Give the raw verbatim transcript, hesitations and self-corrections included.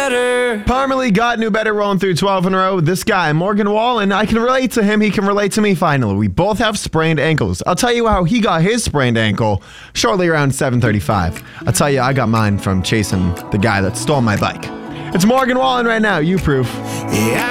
better. Parmalee got Knew Better rolling through twelve in a row. This guy, Morgan Wallen, I can relate to him. He can relate to me finally. We both have sprained ankles. I'll tell you how he got his sprained ankle shortly around seven thirty-five. I'll tell you I got mine from chasing the guy that stole my bike. It's Morgan Wallen right now. You proof. Yeah.